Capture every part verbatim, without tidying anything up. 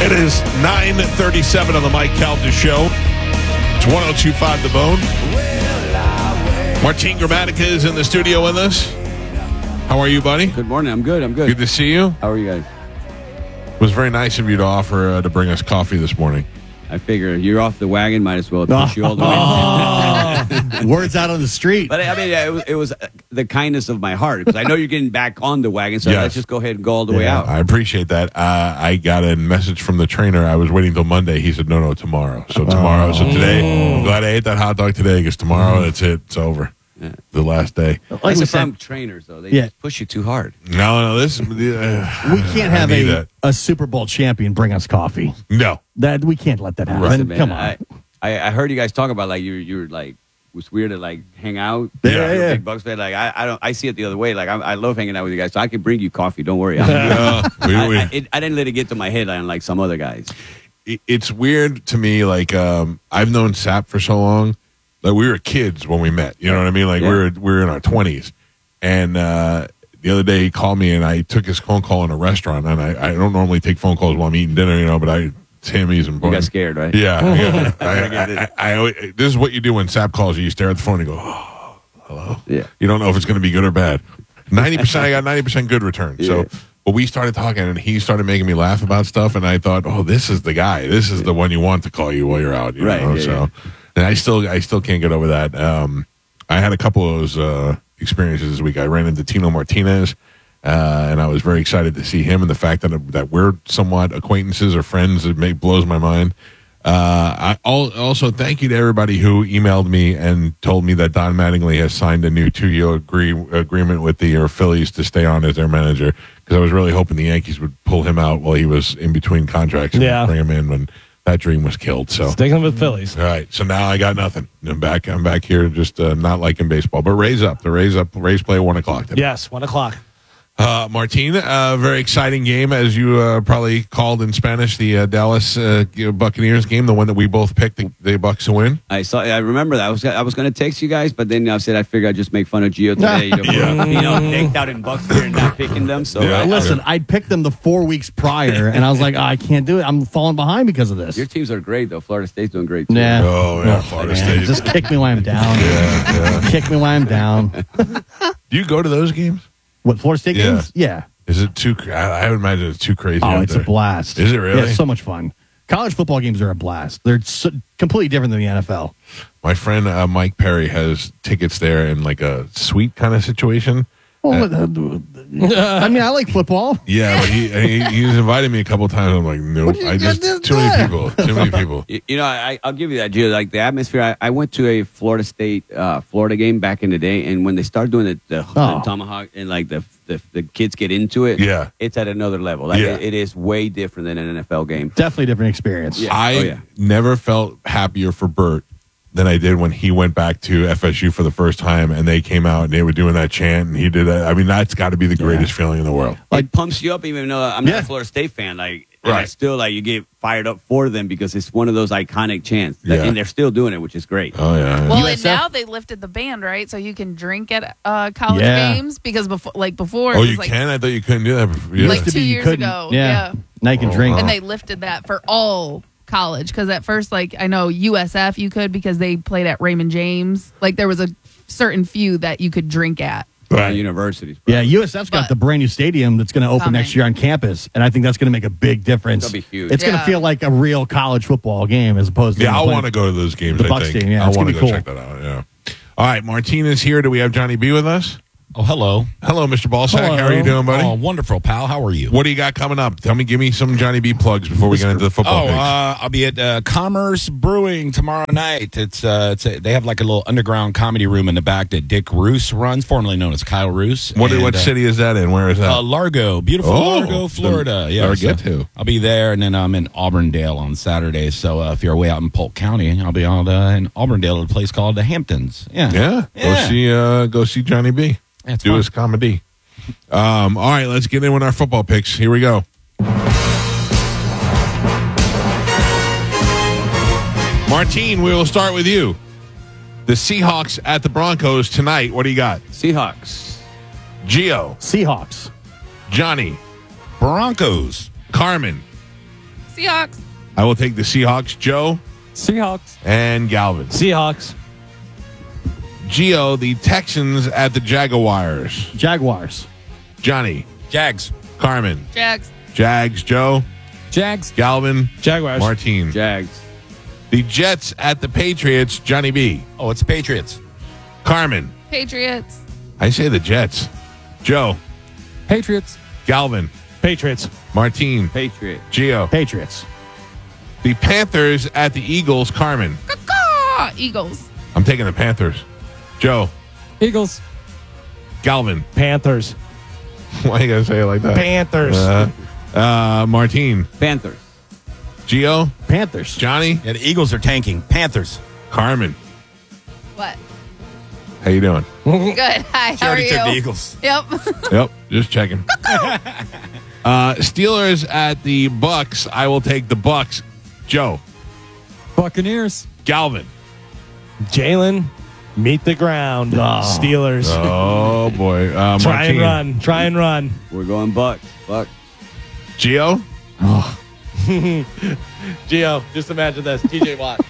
It is nine thirty-seven on the Mike Calda Show. It's one oh two point five The Bone. Martin Gramatica is in the studio with us. How are you, buddy? Good morning. I'm good. I'm good. Good to see you. How are you guys? It was very nice of you to offer uh, to bring us coffee this morning. I figure you're off the wagon. Might as well push you all the way. Oh, words out on the street. But I mean, it was, it was the kindness of my heart because I know you're getting back on the wagon. So Yes. let's just go ahead and go all the way Yeah, out. I appreciate that. Uh, I got a message from the trainer. I was waiting till Monday. He said, no, no, tomorrow. So tomorrow. So today, I'm glad I ate that hot dog today because tomorrow, that's it. It's over. Yeah. The last day. Like Like we some said, trainers, though, they Yeah. just push you too hard. No, no, this. Uh, we can't have a, a Super Bowl champion bring us coffee. No. That we can't let that happen. Listen, man, Come on. I, I, I heard you guys talk about like you you're like it was weird to like hang out. Yeah, You're a yeah. Big Bucks fan. Like I, I don't I see it the other way. Like I, I love hanging out with you guys, so I can bring you coffee. Don't worry. I, Yeah, we- I, we- I, it, I didn't let it get to my head like some other guys. it- it's weird to me. Like um, I've known Sap for so long. Like we were kids when we met. You know what I mean? Like Yeah. we were we were in our twenties. And uh, the other day he called me and I took his phone call in a restaurant. And I, I don't normally take phone calls while I'm eating dinner, you know. But I it's him. He's You important. got scared, right? Yeah. yeah. I, I, I, I, always- this is what you do when Sap calls you. You stare at the phone and go, oh, hello. Yeah. You don't know if it's going to be good or bad. Ninety percent. I got ninety percent good return. Yeah. So. But we started talking, and he started making me laugh about stuff, and I thought, "Oh, this is the guy. This is the one you want to call you while you're out." You Right, know? yeah, so, yeah. and I still, I still can't get over that. Um, I had a couple of those uh, experiences this week. I ran into Tino Martinez, uh, and I was very excited to see him, and the fact that that we're somewhat acquaintances or friends, it may, blows my mind. Uh, I al- also thank you to everybody who emailed me and told me that Don Mattingly has signed a new two-year agree- agreement with the uh, Phillies to stay on as their manager, because I was really hoping the Yankees would pull him out while he was in between contracts and Yeah. bring him in when that dream was killed. So, Sticking with Phillies. all right, so now I got nothing. I'm back. I'm back here, just uh, not liking baseball. But Rays up. The Rays up. Rays play at one o'clock today. Yes, one o'clock. Uh, Martin, a uh, very exciting game, as you uh, probably called in Spanish, the uh, Dallas uh, Buccaneers game, the one that we both picked the, the Bucs to win. I saw. I remember that. I was I was going to text you guys, but then I said I figured I'd just make fun of Gio today. You know, Yeah. you know, decked out in Bucks gear and not picking them. So Yeah. I- Listen, I'd picked them the four weeks prior, and I was like, oh, I can't do it. I'm falling behind because of this. your teams are great though. Florida State's doing great too. Nah. Oh, yeah, Florida Man, State. just kick me while I'm down. Yeah, yeah. Kick me while I'm down. Do you go to those games? What, Florida State Yeah. games? Yeah. Is it too? cra- I, I would imagine it's too crazy. Oh, out it's there. a blast. Is it really? Yeah, it's so much fun. College football games are a blast. They're so, completely different than the N F L. My friend uh, Mike Perry has tickets there in like a suite kind of situation. Well, uh, I mean, I like football. Yeah, but he, he he's invited me a couple times. I'm like, nope. What do you I just got this too many guy? people. Too many people. You, you know, I, I'll give you that, Gio. Like the atmosphere. I, I went to a Florida State, uh, Florida game back in the day, and when they start doing the, the, Oh. the tomahawk and like the, the the kids get into it, Yeah. it's at another level. Like Yeah. it, it is way different than an N F L game. Definitely different experience. Yeah. I Oh, yeah. never felt happier for Bert than I did when he went back to F S U for the first time, and they came out and they were doing that chant, and he did that. I mean, that's got to be the greatest feeling in the world. It pumps you up, even though I'm not Yeah. a Florida State fan. Like, and I Right. still like you get fired up for them because it's one of those iconic chants, that- Yeah. and they're still doing it, which is great. Oh yeah. Well, U S F? and now they lifted the ban, right? So you can drink at uh, college Yeah. games because before, like before, oh, it was you like, can? I thought you couldn't do that. Before. Yeah. Like Used to two be you years couldn't. ago, Yeah. yeah. Now you can Oh, drink. wow. and they lifted that for all college because at first, like I know U S F you could because they played at Raymond James. Like there was a certain few that you could drink at. Uh, universities. bro. Yeah, U S F's got But- the brand new stadium that's going to open Coming. next year on campus, and I think that's going to make a big difference. That'll be huge. It's going to Yeah. feel like a real college football game as opposed to Yeah, I playing- want to go to those games. The I Bucs think. game, yeah, I it's want to gonna go be check that out. Yeah. All right, Martina's here. Do we have Johnny B with us? Oh, hello. Hello, Mister Ballsack. Hello. How are you doing, buddy? Oh, wonderful, pal. How are you? What do you got coming up? Tell me, give me some Johnny B plugs before we get into the football. Oh, picks. uh, I'll be at uh, Commerce Brewing tomorrow night. It's uh, it's a, they have like a little underground comedy room in the back that Dick Roos runs, formerly known as Kyle Roos. what And, what uh, city is that in? Where is that? Uh, Largo, beautiful Oh, Largo, Florida. so Yeah, I'll so get to. I'll be there, and then I'm in Auburndale on Saturday. So uh, if you're away out in Polk County, I'll be out uh, in Auburndale at a place called the Hamptons. Yeah, yeah, go Yeah. see uh, go see Johnny B. Yeah, it's Do fun. his comedy. Um, all right, let's get in with our football picks. Here we go. Martine, we will start with you. The Seahawks at the Broncos tonight. What do you got? Seahawks. Gio, Seahawks. Johnny, Broncos. Carmen, Seahawks. I will take the Seahawks. Joe Seahawks. and Galvin. Seahawks. Gio, the Texans at the Jaguars. Jaguars. Johnny, Jags. Carmen, Jags. Jags, Joe, Jags. Galvin, Jaguars. Martine. Jags. The Jets at the Patriots. Johnny B. Oh, it's the Patriots. Carmen. Patriots. I say the Jets. Joe, Patriots. Galvin, Patriots. Martine, Patriot. Gio. Patriots. The Panthers at the Eagles. Carmen. Caw-caw. Eagles. I'm taking the Panthers. Joe, Eagles. Galvin. Panthers. Why you gotta say it like that? Panthers. Uh, uh, Martine, Panthers. Gio, Panthers. Johnny, Yeah, the Eagles are tanking. Panthers. Carmen. What? How you doing? Good. Hi. She How are already you? took the Eagles. Yep. Yep, just checking. uh, Steelers at the Bucks. I will take the Bucks. Joe, Buccaneers. Galvin. Jalen. Meet the ground. Steelers. Oh boy, uh, Try and Martine. run. Try and run. We're going Bucks. Bucks. Gio, Gio, just imagine this. T J Watt.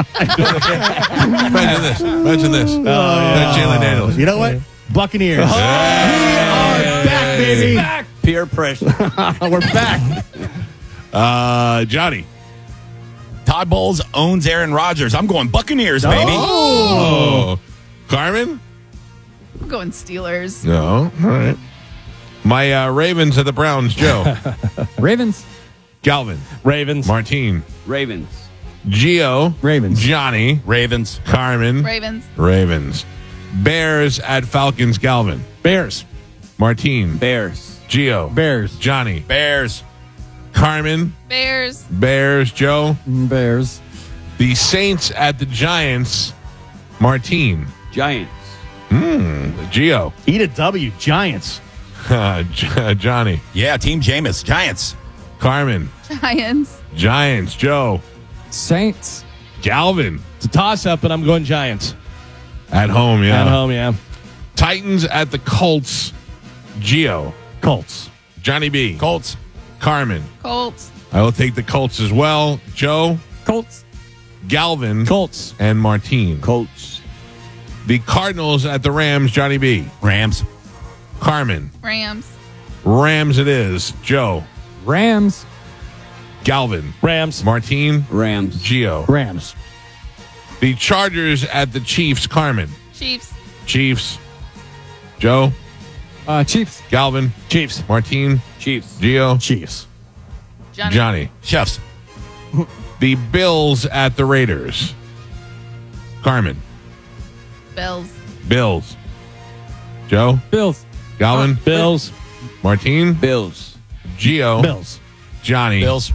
imagine this. Imagine this. Oh, That's Jalen Daniels. You know what? Buccaneers. We are back, baby. Peer pressure. We're back. Uh, Johnny. Todd Bowles owns Aaron Rodgers. I'm going Buccaneers, baby. Oh, Carmen. I'm going Steelers. No, all right. My uh, Ravens at the Browns. Joe, Ravens. Galvin, Ravens. Martine, Ravens. Gio, Ravens. Johnny, Ravens. Carmen, Ravens. Ravens. Bears at Falcons. Galvin, Bears. Martine, Bears. Gio, Bears. Johnny, Bears. Carmen, Bears. Bears. Joe, Bears. the Saints at the Giants. Martine, Giants. Gio, Eat a W. Giants. uh, J- Johnny, Yeah, Team Jameis. Giants. Carmen, Giants. Giants. Joe, Saints. Galvin It's a toss up, but I'm going Giants. at home. Yeah, At home, yeah. Titans at the Colts. Gio, Colts. Johnny B, Colts. Carmen. Colts. I will take the Colts as well. Joe, Colts. Galvin, Colts. and Martine. Colts. The Cardinals at the Rams. Johnny B, Rams. Carmen. Rams. Rams it is. Joe, Rams. Galvin, Rams. Martine, Rams. Gio. Rams. The Chargers at the Chiefs. Carmen. Chiefs. Chiefs. Joe, Uh, Chiefs. Galvin, Chiefs. Martine, Chiefs. Gio, Chiefs. Johnny. Johnny. Chefs. The Bills at the Raiders. Carmen. Bills. Bills. Joe, Bills. Galvin, Bills. Martine, Bills. Gio, Bills. Johnny. Bills.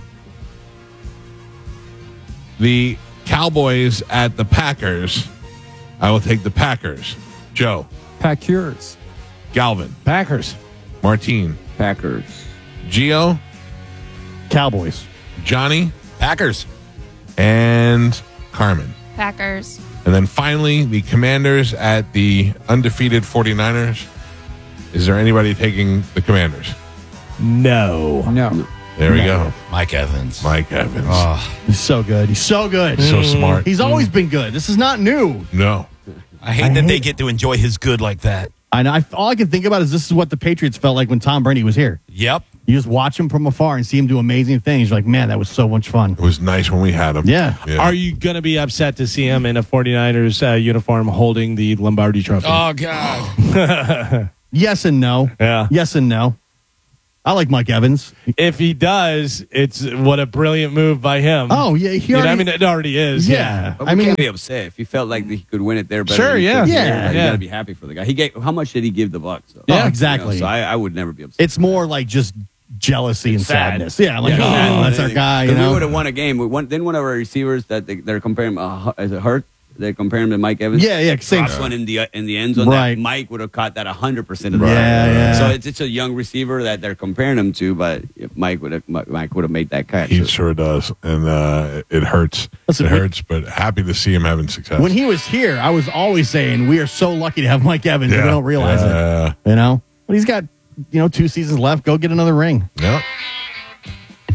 The Cowboys at the Packers. I will take the Packers. Joe, Packers. Galvin, Packers. Martine, Packers. Gio, Cowboys. Johnny, Packers. and Carmen. Packers. And then finally, the Commanders at the undefeated 49ers. Is there anybody taking the Commanders? No. No. There we go. Mike Evans. Mike Evans. Oh, He's so good. He's so good. So smart. He's always been good. This is not new. No. I hate I that hate they it. get to enjoy his good like that. And I, all I can think about is this is what the Patriots felt like when Tom Brady was here. Yep. You just watch him from afar and see him do amazing things. You're like, man, that was so much fun. It was nice when we had him. Yeah. Are you going to be upset to see him in a 49ers uh, uniform holding the Lombardi trophy? Oh, God. Yes and no. Yeah. Yes and no. I like Mike Evans. If he does, it's what a brilliant move by him. Oh, yeah. He You know, I already- mean, it already is. Yeah. But I we mean, can't be upset if he felt like he could win it there. Better Sure, than he yeah. could here. Yeah, Like, you yeah. got to be happy for the guy. He gave. How much did he give the Bucks? Though? Yeah, You know, exactly. so I, I would never be upset. it's more like just jealousy and sad. sadness. Yeah, like, Yeah. oh, that's our guy, you Because we know? would have won a game. We won, then one of our receivers that they, they're comparing uh, as a hurt. They're comparing him to Mike Evans. Yeah, yeah, same. Drops one in the in the end zone. Right. That Mike would have caught that one hundred percent of the Right. time. Yeah, yeah. So it's, it's a young receiver that they're comparing him to, but if Mike would have Mike would have made that catch. He sure does. And uh, it hurts. Listen, it when- hurts, but happy to see him having success. When he was here, I was always saying, we are so lucky to have Mike Evans. and We don't realize yeah. it. You know? But he's got, you know, two seasons left. Go get another ring. Yep. We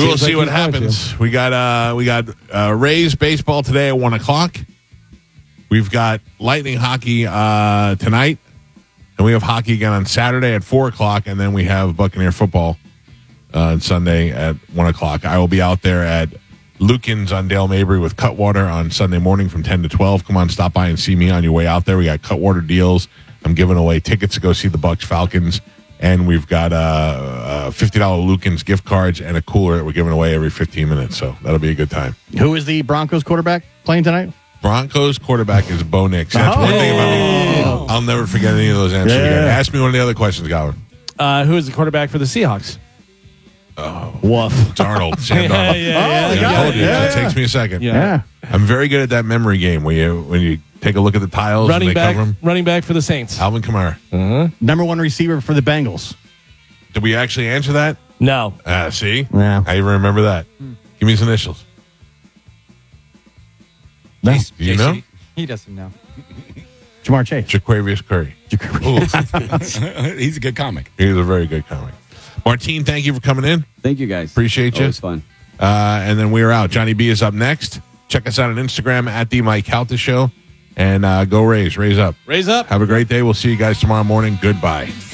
We will Seems see like what he's going happens. We got uh, we got uh, Rays baseball today at one o'clock. We've got Lightning hockey uh, tonight, and we have hockey again on Saturday at four o'clock, and then we have Buccaneer football uh, on Sunday at one o'clock. I will be out there at Lucan's on Dale Mabry with Cutwater on Sunday morning from ten to twelve. Come on, stop by and see me on your way out there. We got Cutwater deals. I'm giving away tickets to go see the Bucks Falcons, and we've got uh, uh, fifty dollars Lucan's gift cards and a cooler that we're giving away every fifteen minutes. So that'll be a good time. Who is the Broncos quarterback playing tonight? Broncos quarterback is Bo Nix. That's one thing about me. I'll never forget any of those answers Yeah. again. Ask me one of the other questions, Gowan. Uh, who is the quarterback for the Seahawks? Woof. It's Arnold. Sam Yeah, Darnold. yeah, yeah, I yeah. told you. Yeah. It takes me a second. Yeah. Yeah. I'm very good at that memory game when you when you take a look at the tiles Running and they back, cover them. running back for the Saints. Alvin Kamara. Number one receiver for the Bengals. Did we actually answer that? No. Ah, see? Yeah. I even remember that. Give me his initials. No. Do you know? He doesn't know. Jamar Chase. Jaquavius Curry. Ooh, He's a good comic. he's a very good comic. Martine, thank you for coming in. Thank you, guys. Appreciate you. Always fun. Uh, and then we're out. Johnny B is up next. Check us out on Instagram at the Mike Calta Show. And uh, go Rays. Raise up. Raise up. Have a great day. We'll see you guys tomorrow morning. Goodbye.